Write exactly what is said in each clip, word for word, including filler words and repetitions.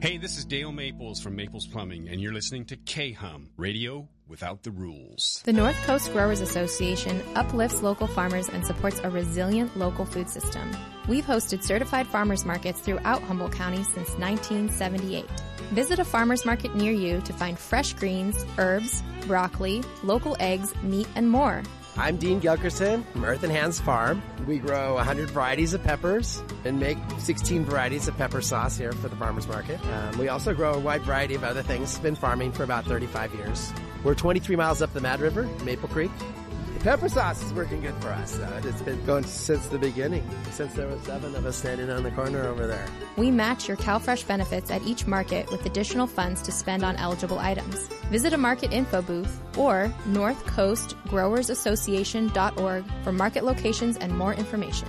Hey, this is Dale Maples from Maples Plumbing, and you're listening to K-Hum, radio without the rules. The North Coast Growers Association uplifts local farmers and supports a resilient local food system. We've hosted certified farmers markets throughout Humboldt County since nineteen seventy-eight. Visit a farmers market near you to find fresh greens, herbs, broccoli, local eggs, meat, and more. I'm Dean Gelkerson from Earth and Hands Farm. We grow one hundred varieties of peppers and make sixteen varieties of pepper sauce here for the farmers market. Um, we also grow a wide variety of other things. Been farming for about thirty-five years. We're twenty-three miles up the Mad River, Maple Creek. The pepper sauce is working good for us. Uh, it's been going since the beginning, since there were seven of us standing on the corner over there. We match your CalFresh benefits at each market with additional funds to spend on eligible items. Visit a market info booth or north coast growers association dot org for market locations and more information.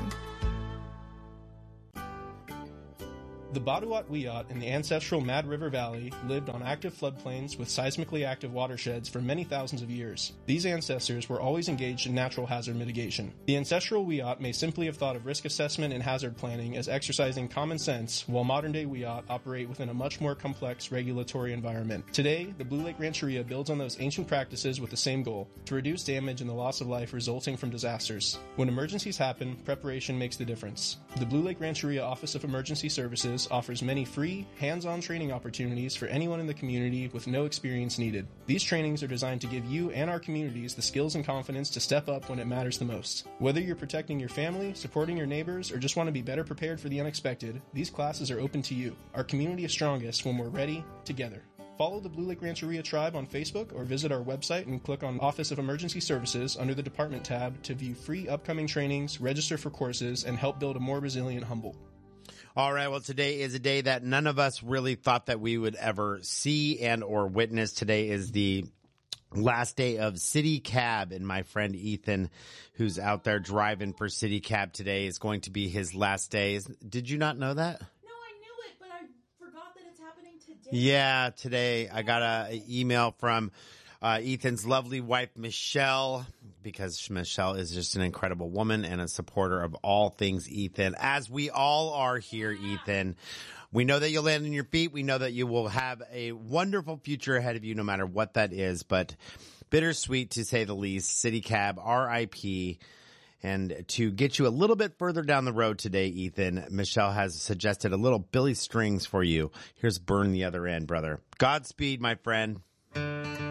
The Baduat Wiyot in the ancestral Mad River Valley lived on active floodplains with seismically active watersheds for many thousands of years. These ancestors were always engaged in natural hazard mitigation. The ancestral Wiyot may simply have thought of risk assessment and hazard planning as exercising common sense, while modern-day Wiyot operate within a much more complex regulatory environment. Today, the Blue Lake Rancheria builds on those ancient practices with the same goal, to reduce damage and the loss of life resulting from disasters. When emergencies happen, preparation makes the difference. The Blue Lake Rancheria Office of Emergency Services offers many free, hands-on training opportunities for anyone in the community with no experience needed. These trainings are designed to give you and our communities the skills and confidence to step up when it matters the most. Whether you're protecting your family, supporting your neighbors, or just want to be better prepared for the unexpected, these classes are open to you. Our community is strongest when we're ready, together. Follow the Blue Lake Rancheria Tribe on Facebook or visit our website and click on Office of Emergency Services under the Department tab to view free upcoming trainings, register for courses, and help build a more resilient Humboldt. All right, well, today is a day that none of us really thought that we would ever see and or witness. Today is the last day of City Cab, and my friend Ethan, who's out there driving for City Cab today, is going to be his last day. Did you not know that? No, I knew it, but I forgot that it's happening today. Yeah, today I got an email from uh, Ethan's lovely wife, Michelle, because Michelle is just an incredible woman and a supporter of all things Ethan, as we all are here, Ethan. We know that you'll land on your feet. We know that you will have a wonderful future ahead of you, no matter what that is, but bittersweet to say the least. City Cab, R I P. And to get you a little bit further down the road today, Ethan, Michelle has suggested a little Billy Strings for you. Here's Burn the Other End, brother. Godspeed, my friend.